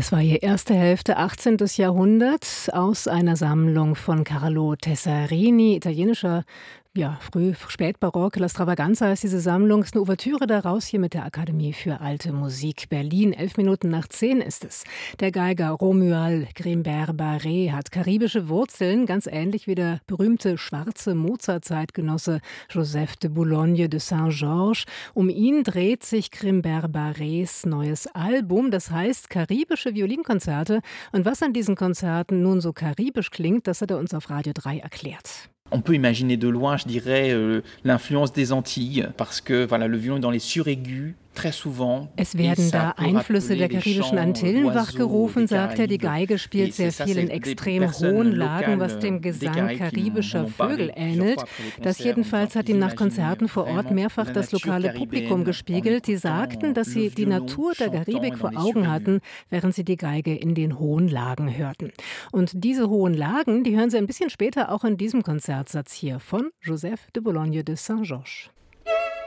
Es war die erste Hälfte 18. Jahrhundert aus einer Sammlung von Carlo Tessarini, italienischer, Spätbarock. La Stravaganza heißt diese Sammlung. Es ist eine Ouvertüre daraus hier mit der Akademie für Alte Musik Berlin. 11 Minuten nach 10 ist es. Der Geiger Romuald Grimbert-Barré hat karibische Wurzeln, ganz ähnlich wie der berühmte schwarze Mozart-Zeitgenosse Joseph de Boulogne de Saint-Georges. Um ihn dreht sich Grimbert-Barrés neues Album, das heißt Karibische Violinkonzerte. Und was an diesen Konzerten nun so karibisch klingt, das hat er uns auf Radio 3 erklärt. On peut imaginer de loin, je dirais, l'influence des Antilles, parce que voilà, le violon est dans les suraigus. Es werden da Einflüsse der karibischen Antillen wachgerufen, sagt er. Die Geige spielt sehr viel in extrem hohen Lagen, was dem Gesang karibischer Vögel ähnelt. Das jedenfalls hat ihm nach Konzerten vor Ort mehrfach das lokale Publikum gespiegelt. Sie sagten, dass sie die Natur der Karibik vor Augen hatten, während sie die Geige in den hohen Lagen hörten. Und diese hohen Lagen, die hören Sie ein bisschen später auch in diesem Konzertsatz hier von Joseph de Boulogne de Saint-Georges.